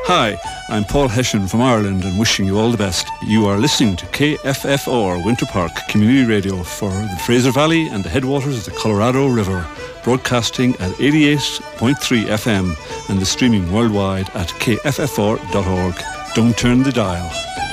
Hi, I'm Paul Hession from Ireland and wishing you all the best. You are listening to KFFR Winter Park Community Radio for the Fraser Valley and the headwaters of the Colorado River, broadcasting at 88.3 FM and the streaming worldwide at kffr.org. Don't turn the dial.